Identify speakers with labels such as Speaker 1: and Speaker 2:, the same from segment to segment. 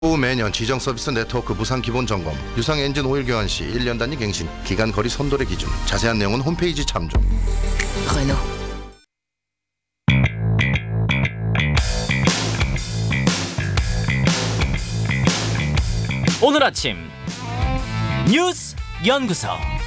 Speaker 1: 후 매년 지정서비스 네트워크 무상 기본 점검, 유상 엔진 오일 교환 시 1년 단위 갱신, 기간 거리 선도의 기준, 자세한 내용은 홈페이지 참조.
Speaker 2: Renault.
Speaker 3: 오늘 아침 뉴스 연구소.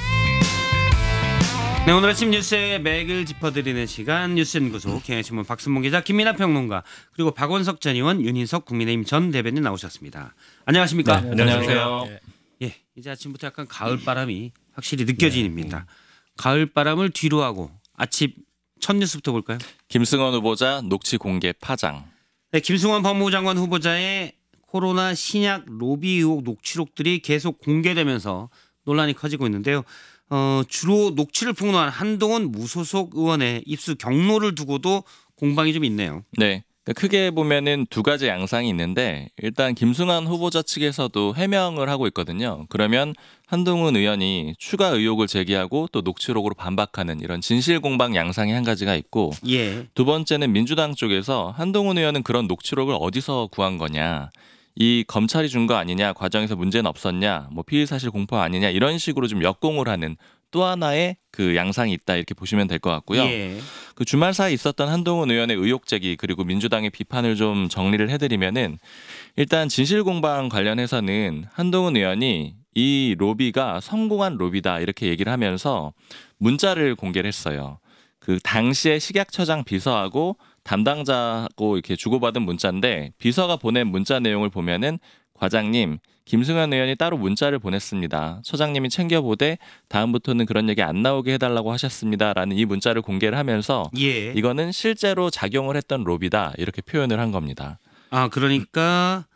Speaker 3: 네, 오늘 아침 뉴스의 맥을 짚어드리는 시간 뉴스 연구소. 경향신문 박순봉 기자, 김민하 평론가, 그리고 박원석 전 의원, 윤인석 국민의힘 전 대변인 나오셨습니다. 안녕하십니까?
Speaker 4: 네, 안녕하세요.
Speaker 3: 예, 이제 아침부터 약간 가을 바람이 확실히 느껴집니다. 가을 바람을 뒤로 하고 아침 첫 뉴스부터 볼까요?
Speaker 4: 김승원 후보자 녹취 공개 파장.
Speaker 3: 네, 김승원 법무부 장관 후보자의 코로나 신약 로비 의혹 녹취록들이 계속 공개되면서 논란이 커지고 있는데요. 주로 녹취를 폭로한 한동훈 무소속 의원의 입수 경로를 두고도 공방이 좀 있네요.
Speaker 4: 네. 크게 보면은 두 가지 양상이 있는데, 일단 김승환 후보자 측에서도 해명을 하고 있거든요. 그러면 한동훈 의원이 추가 의혹을 제기하고 또 녹취록으로 반박하는 이런 진실 공방 양상이 한 가지가 있고,
Speaker 3: 예.
Speaker 4: 두 번째는 민주당 쪽에서 한동훈 의원은 그런 녹취록을 어디서 구한 거냐, 이 검찰이 준 거 아니냐, 과정에서 문제는 없었냐, 뭐 피의 사실 공포 아니냐, 이런 식으로 좀 역공을 하는 또 하나의 그 양상이 있다, 이렇게 보시면 될 것 같고요.
Speaker 3: 예.
Speaker 4: 그 주말 사이 있었던 한동훈 의원의 의혹 제기, 그리고 민주당의 비판을 좀 정리를 해드리면은, 일단 진실 공방 관련해서는 한동훈 의원이 이 로비가 성공한 로비다 이렇게 얘기를 하면서 문자를 공개를 했어요. 그 당시에 식약처장 비서하고 담당자하고 이렇게 주고받은 문자인데, 비서가 보낸 문자 내용을 보면은, 과장님, 김승현 의원이 따로 문자를 보냈습니다. 처장님이 챙겨보되 다음부터는 그런 얘기 안 나오게 해달라고 하셨습니다라는 이 문자를 공개를 하면서,
Speaker 3: 예.
Speaker 4: 이거는 실제로 작용을 했던 로비다 이렇게 표현을 한 겁니다.
Speaker 3: 아, 그러니까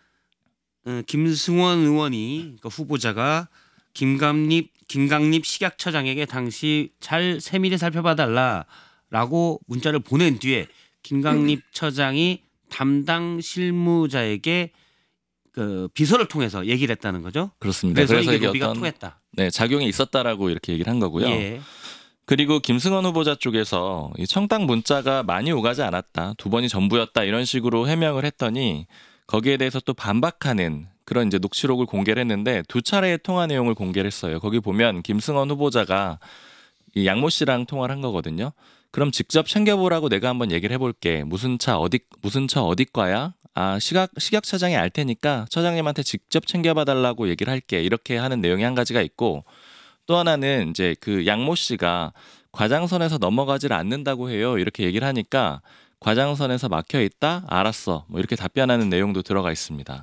Speaker 3: 김승원 의원이, 그러니까 후보자가 김강립 식약처장에게 당시 잘 세밀히 살펴봐달라라고 문자를 보낸 뒤에 김강립 처장이 담당 실무자에게 그 비서를 통해서 얘기를 했다는 거죠.
Speaker 4: 그렇습니다.
Speaker 3: 그래서 이게
Speaker 4: 이게
Speaker 3: 로비가 통했다.
Speaker 4: 네, 작용이 있었다라고 이렇게 얘기를 한 거고요.
Speaker 3: 예.
Speaker 4: 그리고 김승원 후보자 쪽에서 이 청탁 문자가 많이 오가지 않았다, 두 번이 전부였다, 이런 식으로 해명을 했더니, 거기에 대해서 또 반박하는 그런 이제 녹취록을 공개를 했는데, 두 차례의 통화 내용을 공개를 했어요. 거기 보면 김승원 후보자가 이 양모 씨랑 통화를 한 거거든요. 그럼 직접 챙겨보라고 내가 한번 얘기를 해볼게. 무슨 차 어디 과야? 아, 식약처장이 알 테니까 처장님한테 직접 챙겨봐달라고 얘기를 할게. 이렇게 하는 내용이 한 가지가 있고, 또 하나는 이제 그 양모 씨가 과장선에서 넘어가질 않는다고 해요, 이렇게 얘기를 하니까, 과장선에서 막혀 있다? 알았어. 뭐 이렇게 답변하는 내용도 들어가 있습니다.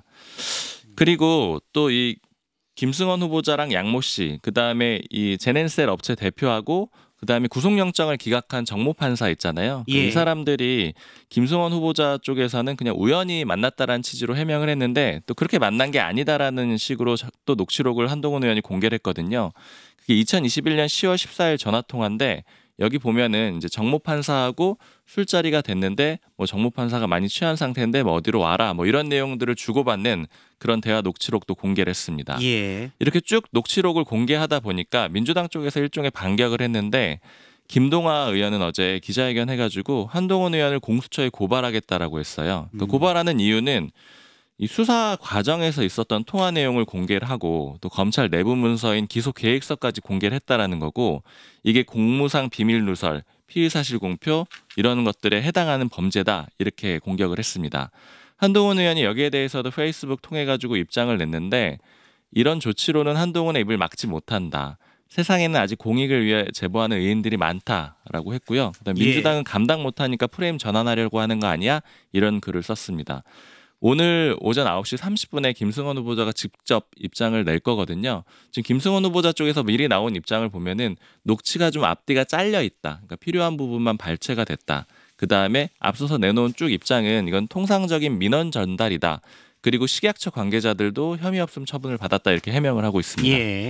Speaker 4: 그리고 또 이 김승원 후보자랑 양모 씨, 그다음에 이 제넨셀 업체 대표하고, 그다음에 구속영장을 기각한 정모 판사 있잖아요.
Speaker 3: 예.
Speaker 4: 이 사람들이 김승원 후보자 쪽에서는 그냥 우연히 만났다라는 취지로 해명을 했는데, 또 그렇게 만난 게 아니다라는 식으로 또 녹취록을 한동훈 의원이 공개를 했거든요. 그게 2021년 10월 14일 전화통화인데, 여기 보면은 이제 정모 판사하고 술자리가 됐는데, 뭐 정모 판사가 많이 취한 상태인데 뭐 어디로 와라, 뭐 이런 내용들을 주고받는 그런 대화 녹취록도 공개를 했습니다.
Speaker 3: 예.
Speaker 4: 이렇게 쭉 녹취록을 공개하다 보니까 민주당 쪽에서 일종의 반격을 했는데, 김동화 의원은 어제 기자회견 해가지고 한동훈 의원을 공수처에 고발하겠다라고 했어요. 그 고발하는 이유는 이 수사 과정에서 있었던 통화 내용을 공개를 하고, 또 검찰 내부 문서인 기소 계획서까지 공개를 했다라는 거고, 이게 공무상 비밀 누설, 피의 사실 공표, 이런 것들에 해당하는 범죄다, 이렇게 공격을 했습니다. 한동훈 의원이 여기에 대해서도 페이스북 통해 가지고 입장을 냈는데, 이런 조치로는 한동훈의 입을 막지 못한다, 세상에는 아직 공익을 위해 제보하는 의원들이 많다라고 했고요. 그다음 민주당은 감당 못하니까 프레임 전환하려고 하는 거 아니야, 이런 글을 썼습니다. 오늘 오전 9시 30분에 김승원 후보자가 직접 입장을 낼 거거든요. 지금 김승원 후보자 쪽에서 미리 나온 입장을 보면은, 녹취가 좀 앞뒤가 잘려 있다, 그러니까 필요한 부분만 발췌가 됐다, 그 다음에 앞서서 내놓은 쭉 입장은 이건 통상적인 민원 전달이다, 그리고 식약처 관계자들도 혐의 없음 처분을 받았다, 이렇게 해명을 하고 있습니다.
Speaker 3: 예.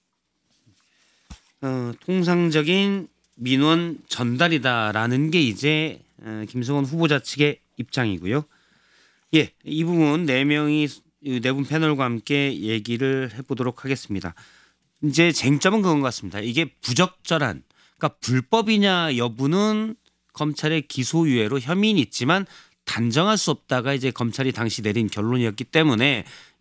Speaker 3: 통상적인 민원 전달이다라는 게 이제 김승원 후보자 측의 입장이고요. 예, 이 부분 네 분 패널과 함께 얘기를 해보도록 하겠습니다. 이제 쟁점은 그건 것 같습니다. 이게 부적절한, 그러니까 불법이냐 여부는 검찰의 기소유예로 혐의는 있지만 단정할 수 없다가 이제 검찰이 당시 내린 결론이었기 때문에